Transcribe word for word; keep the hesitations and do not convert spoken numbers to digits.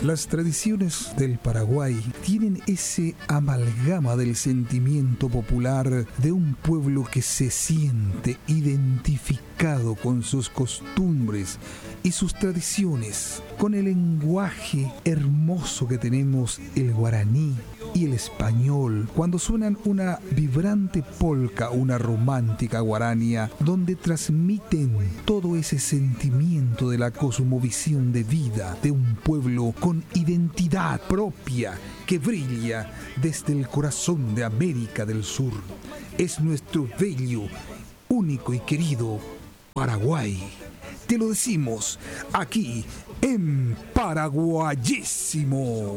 Las tradiciones del Paraguay tienen ese amalgama del sentimiento popular de un pueblo que se siente identificado con sus costumbres y sus tradiciones, con el lenguaje hermoso que tenemos el guaraní y el español, cuando suenan una vibrante polca, una romántica guarania, donde transmiten todo ese sentimiento de la cosmovisión de vida de un pueblo con identidad propia que brilla desde el corazón de América del Sur. Es nuestro bello, único y querido Paraguay. Te lo decimos aquí en Paraguayísimo.